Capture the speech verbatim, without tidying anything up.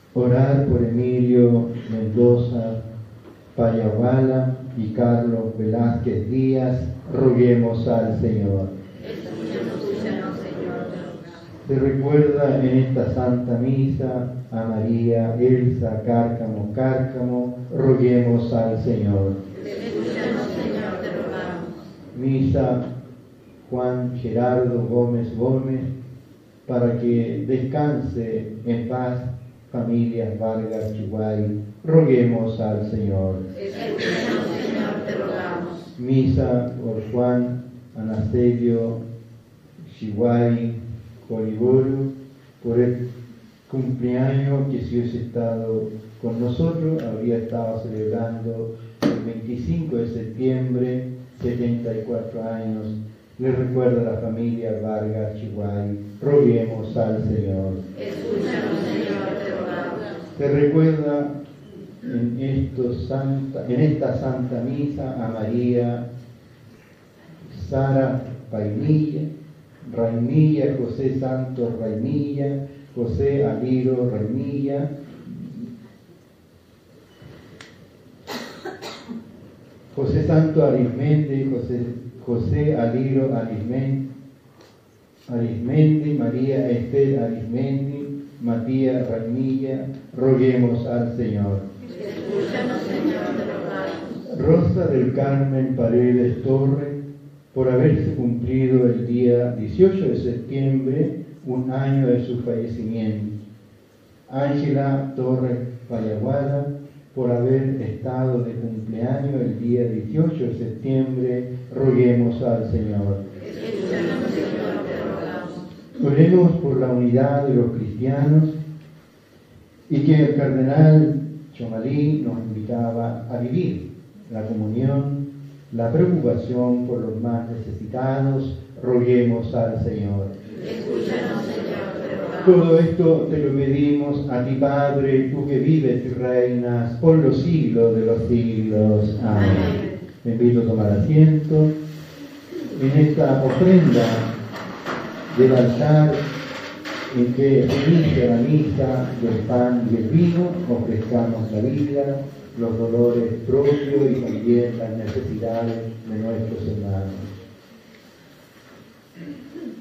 Orar por Emilio Mendoza Payaguala y Carlos Velázquez Díaz, roguemos al Señor. Se recuerda en esta Santa Misa a María Elsa Cárcamo Cárcamo, roguemos al Señor. Misa Juan Gerardo Gómez Gómez, para que descanse en paz familia Vargas Chihuay, roguemos al Señor. Escúchanos, Señor, te rogamos. Misa por Juan Anastacio Chihuay Coriboro, por el cumpleaños que si hubiese estado con nosotros, habría estado celebrando el veinticinco de septiembre, setenta y cuatro años. Le recuerda a la familia Vargas Chihuay, roguemos al Señor. Escúchanos, Señor, te rogamos. Se recuerda en, estos santa, en esta Santa Misa a María Sara Paimilla, Raimilla, José Santos Raimilla, José Aliro Raimilla, José Santo Arismendi, José, José Aliro Arismendi, Arismendi, María Esther Arismendi, Matías Raimilla, roguemos al Señor. Escúchanos, Señor, te rogamos. Rosa del Carmen Paredes Torres, por haberse cumplido el día dieciocho de septiembre, un año de su fallecimiento. Ángela Torres Payaguala, por haber estado de cumpleaños el día dieciocho de septiembre, roguemos al Señor. Escúchanos, Señor, te rogamos. Oremos por la unidad de los cristianos y que el cardenal Chomalí nos invitaba a vivir la comunión, la preocupación por los más necesitados, roguemos al Señor. Escúchanos, Señor, te rogamos. Todo esto te lo pedimos a ti, Padre, tú que vives y reinas por los siglos de los siglos. Amén. Amén. Me invito a tomar asiento en esta ofrenda del altar en que inicia la misa del pan y el vino, ofrezcamos la vida, los dolores propios y también las necesidades de nuestros hermanos.